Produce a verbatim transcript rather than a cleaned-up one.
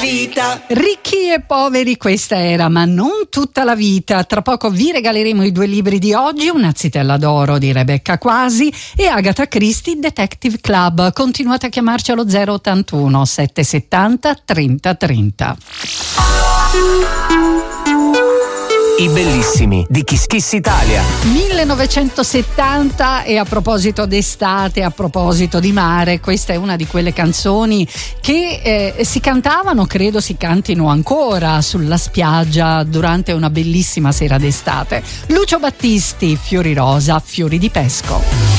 vita. Ricchi e poveri, questa era Ma non tutta la vita. Tra poco vi regaleremo i due libri di oggi, Una zitella d'oro di Rebecca Quasi e Agatha Christie, Detective Club. Continuate a chiamarci allo zero ottantuno settecentosettanta trenta trenta. I bellissimi di Kiss Kiss Italia. millenovecentosettanta, e a proposito d'estate, a proposito di mare, questa è una di quelle canzoni che eh, si cantavano, credo si cantino ancora sulla spiaggia durante una bellissima sera d'estate. Lucio Battisti, Fiori rosa, fiori di pesco.